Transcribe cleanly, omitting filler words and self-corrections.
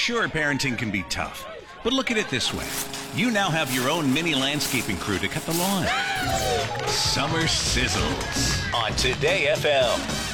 Sure, parenting can be tough, but look at it this way. You now have your own mini landscaping crew to cut the lawn. Summer Sizzles on Today FM.